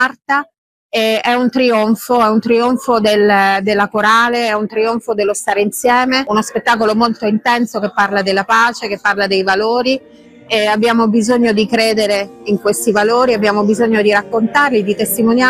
Marta. È un trionfo della corale, è un trionfo dello stare insieme, uno spettacolo molto intenso che parla della pace, che parla dei valori, e abbiamo bisogno di credere in questi valori, abbiamo bisogno di raccontarli, di testimoniarli